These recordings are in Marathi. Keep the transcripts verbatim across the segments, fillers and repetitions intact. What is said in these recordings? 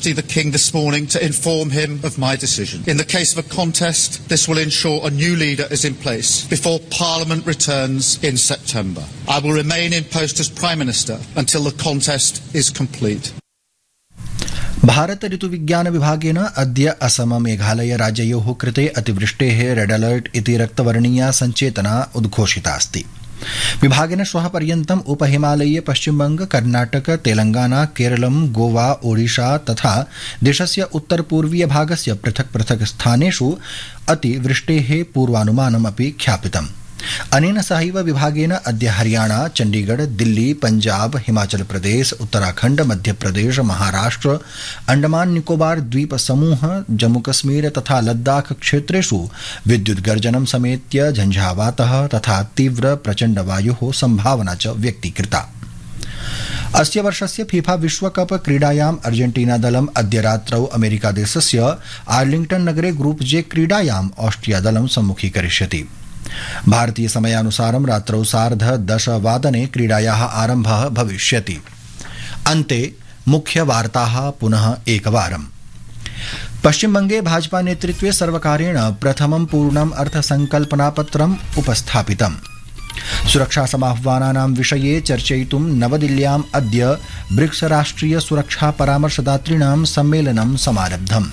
Majesty the King this morning to inform him of my decision. In the case of a contest, this will ensure a new leader is in place before Parliament returns in September. I will remain in post as Prime Minister until the contest is complete. Bharat ऋतुविज्ञान विभागेन अद्य असम मेघालय राज्ययोः कृते अतिवृष्टेः रेड अलर्ट इति रक्तवर्णीया सञ्चेतना उद्घोषिता अस्ति. विभागेन श्वः पर्यन्तम् उपहिमालयीय पश्चिमबंग, कर्नाटक, तेलंगाना, केरलम, गोवा, ओडिशा तथा देशस्य उत्तरपूर्वीय भागस्य पृथक् पृथक् स्थानेषु अतिवृष्टेः पूर्वानुमानमपि ख्यापितम्. अनेन सहैव विभागेन अद्य हरियाणा, चण्डीगढ़, दिल्ली, पंजाब, हिमाचल प्रदेश, उत्तराखण्ड, मध्यप्रदेश, महाराष्ट्र, अंडमान निकोबार द्वीप समूह, जम्मू कश्मीर तथा लद्दाख क्षेत्रेषु विद्युत गर्जनं समेत्य झंझावातः तथा तीव्र प्रचण्ड वायोः संभावना च व्यक्तीकृता. अस्य वर्षस्य फीफा विश्वकप क्रीडायाम् अर्जेंटीना दलम् अद्य रात्रौ अमेरिका देशस्य आर्लिंग्टन नगरे ग्रुप जे क्रीडायाम् ऑस्ट्रिया दलं सम्मुखीकरिष्यति. भारतीय समयानुसारं रात्रौ सार्ध दशवादने क्रीडायाः आरम्भः भविष्यति. अन्ते मुख्यवार्ताः पुनः एकवारम्. पश्चिमबंगे भाजपा नेतृत्वे सर्वकारेण प्रथमं पूर्णम् अर्थसंकल्पनापत्रम् उपस्थापितम्. सुरक्षा समाह्वानानां विषये चर्चयितुं नवदिल्ल्याम् अद्य ब्रिक्स राष्ट्रिय सुरक्षा परामर्शदातॄणां सम्मेलनं समारब्धम्.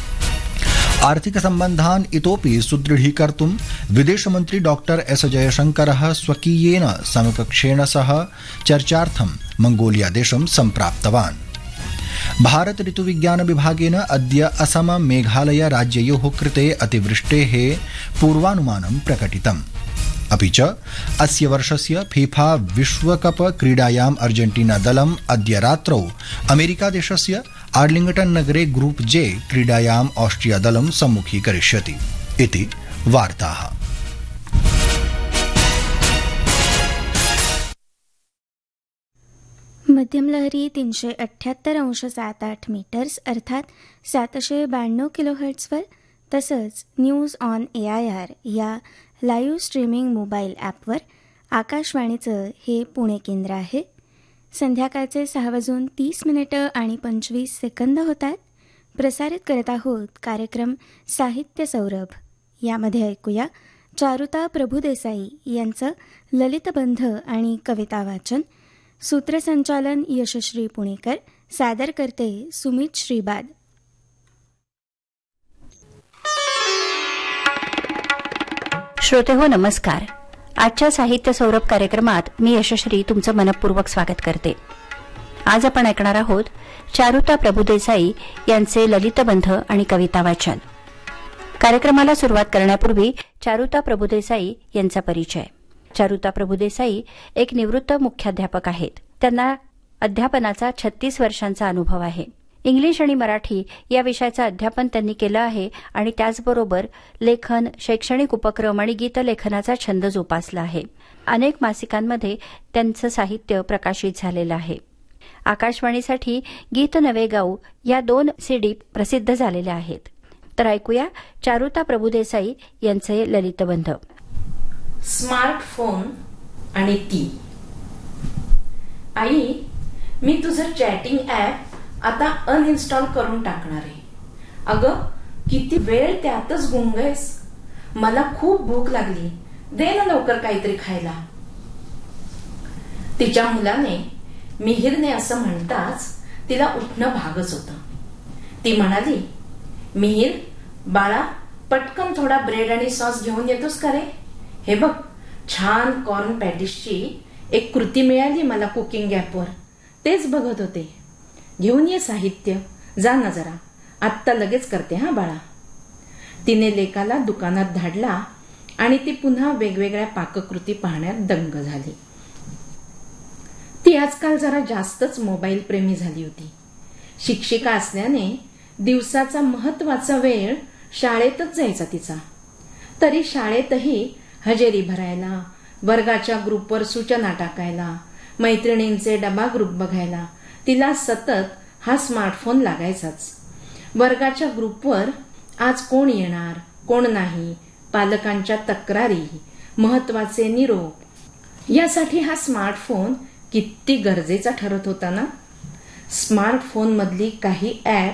आर्थिक सम्बन्धान् इतोपि सुदृढीकर्तुं विदेशमन्त्री डॉक्टर एस जयशंकरः स्वकीयेन समकक्षेण सह चर्चार्थं मंगोलिया देशं सम्प्राप्तवान्. भारत ऋतुविज्ञान विभागेन अद्य असम मेघालय राज्ययोः कृते अतिवृष्टेः पूर्वानुमानं प्रकटितम्. अपि च अस्य वर्षस्य फीफा विश्वकप क्रीडायाम् अर्जेंटीना दलम् अद्य रात्रौ अमेरिका देशस्य आर्लिंगटन नगरे ग्रुप जे क्रीडायाम् ऑस्ट्रिया दलं सम्मुखीकरिष्यति. इति वार्ताः. मध्यम लहरी तीनशे अठ्ठ्याहत्तर अंश सात आठ मीटर्स अर्थात सातशे ब्याण्णव किलोहर्ट्जवर तसंच news on A I R या लाईव्ह स्ट्रीमिंग मोबाईल ॲपवर आकाशवाणीचं हे पुणे केंद्र आहे. संध्याकाळचे सहा वाजून तीस मिनिटं आणि पंचवीस सेकंद होतात. प्रसारित करत आहोत कार्यक्रम साहित्य सौरभ. यामध्ये ऐकूया चारुता प्रभुदेसाई यांचं ललितबंध आणि कविता वाचन. सूत्रसंचालन यशश्री पुणेकर. सादर करते सुमित श्रीबाद. श्रोते हो नमस्कार. आजच्या साहित्य सौरभ कार्यक्रमात मी यशश्री तुमचं मनपूर्वक स्वागत करते. आज आपण ऐकणार आहोत चारुता प्रभुदेसाई यांचे ललितबंध आणि कविता वाचन. कार्यक्रमाला सुरुवात करण्यापूर्वी चारुता प्रभुदेसाई यांचा परिचय. चारुता प्रभुदेसाई एक निवृत्त मुख्याध्यापक आहेत. त्यांना अध्यापनाचा छत्तीस वर्षांचा अनुभव आहे. इंग्लिश आणि मराठी या विषयाचं अध्यापन त्यांनी केलं आहे आणि त्याचबरोबर लेखन, शैक्षणिक उपक्रम आणि गीतलेखनाचा छंद जोपासला आहे. अनेक मासिकांमध्ये त्यांचं साहित्य प्रकाशित झालेलं आहे. आकाशवाणीसाठी गीत नवे गाऊ या दोन सीडी प्रसिद्ध झालेल्या आहेत. तर ऐकूया चारुता प्रभुदेसाई यांचे ललितबंध. स्मार्टफोन आणि ती. आई, मी तुझं चॅटिंग ॲप आता अनइन्स्टॉल करून टाकणार आहे. अगं, किती वेळ त्यातच गुंगआहेस. मला खूप भूक लागली, दे ना लवकर काहीतरी खायला. तिच्या मुलाने मिहिरने असं म्हणताच तिला उठणं भागच होतं. ती म्हणाली, मिहिर बाळा, पटकन थोडा ब्रेड आणि सॉस घेऊन येतोस का रे? हे बघ, छान कॉर्न पॅटिसची एक कृती मिळाली मला कुकिंग ॲपवर. तेच बघत होते. घेऊन ये साहित्य, जा ना जरा. आत्ता लगेच करते हा बाळा. तिने लेकाला दुकानात धाडला आणि ती पुन्हा वेगवेगळ्या पाककृती पाहण्यात दंग झाली. ती आजकाल जरा जास्तच मोबाईल प्रेमी झाली होती. शिक्षिका असल्याने दिवसाचा महत्वाचा वेळ शाळेतच जायचा तिचा. तरी शाळेतही हजेरी भरायला, वर्गाच्या ग्रुपवर सूचना टाकायला, मैत्रिणींचे डबा ग्रुप बघायला तिला सतत हा स्मार्टफोन लागायचाच. वर्गाच्या ग्रुपवर आज कोण येणार, कोण नाही, पालकांच्या तक्रारी, महत्वाचे निरोप यासाठी हा स्मार्टफोन किती गरजेचा ठरत होता ना. स्मार्टफोन मधली काही ॲप